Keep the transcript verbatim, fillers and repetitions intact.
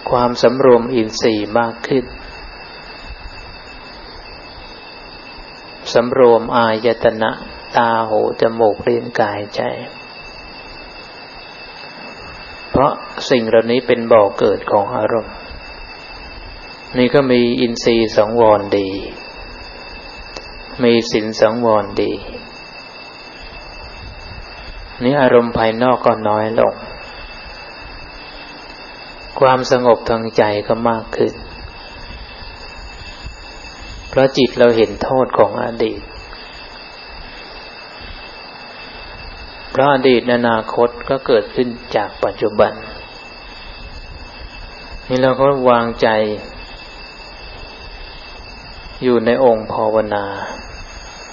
ความสำรวมอินทรีย์มากขึ้นสำรวมอายตนะตาหูจมูกลิ้นกายใจเพราะสิ่งเหล่านี้เป็นบ่อเกิดของอารมณ์นี่ก็มีอินทรีย์สังวรดีมีศีลสังวรดีนี่อารมณ์ภายนอกก็น้อยลงความสงบทางใจก็มากขึ้นเพราะจิตเราเห็นโทษของอดีตเพราะอดีตอนาคตก็เกิดขึ้นจากปัจจุบันนี่เราก็วางใจอยู่ในองค์ภาวนา